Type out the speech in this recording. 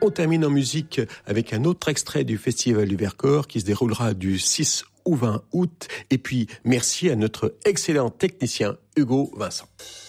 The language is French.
On termine en musique avec un autre extrait du Festival du Vercors qui se déroulera du 6 au 20 août. Et puis, merci à notre excellent technicien Hugo Vincent.